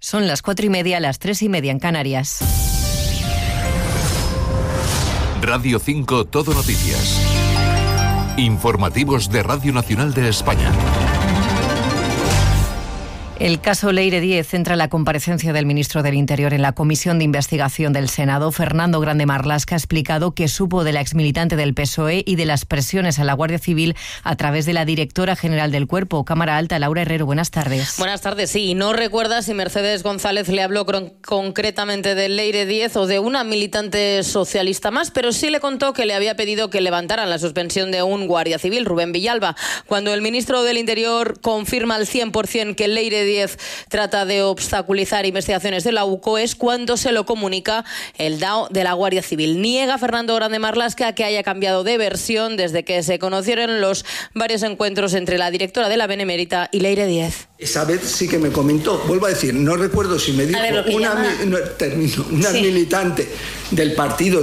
Son las 4:30, las 3:30 en Canarias. Radio 5 Todo Noticias. Informativos de Radio Nacional de España. El caso Leire Díez centra la comparecencia del ministro del Interior en la Comisión de Investigación del Senado. Fernando Grande Marlaska ha explicado que supo de la exmilitante del PSOE y de las presiones a la Guardia Civil a través de la directora general del Cuerpo. Cámara Alta, Laura Herrero, buenas tardes. Buenas tardes, sí. No recuerda si Mercedes González le habló concretamente de Leire Díez o de una militante socialista más, pero sí le contó que le había pedido que levantaran la suspensión de un guardia civil, Rubén Villalba. Cuando el ministro del Interior confirma al 100% que Leire Díez trata de obstaculizar investigaciones de la UCO, es cuando se lo comunica el DAO de la Guardia Civil. Niega Fernando Grande Marlaska que haya cambiado de versión desde que se conocieron los varios encuentros entre la directora de la Benemérita y Leire Díez. Esa vez sí que me comentó, vuelvo a decir, no recuerdo si me dijo una militante del partido